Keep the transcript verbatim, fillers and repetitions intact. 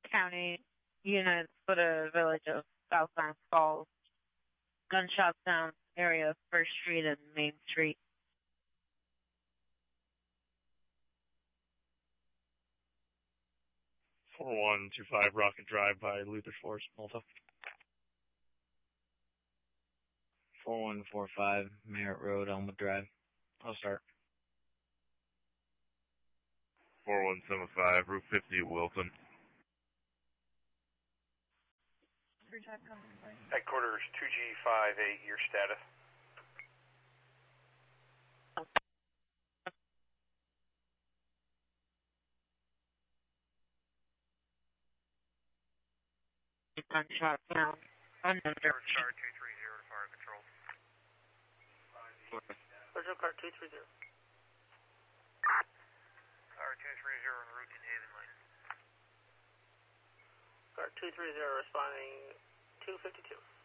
County units for the village of South Glens Falls. Gunshot sound area, First Street and Main Street. four one two five Rocket Drive by Luther Forest, Malta. four one four five Merritt Road, Elmwood Drive. I'll start. four one seven five Route fifty, Wilton. Headquarters two G five eight, your status. Gunshot sound. Unknown Virtual car two three zero to fire control. Virtual car two three zero. Car two three zero en route in Haven Lane. Car two three zero responding two fifty-two.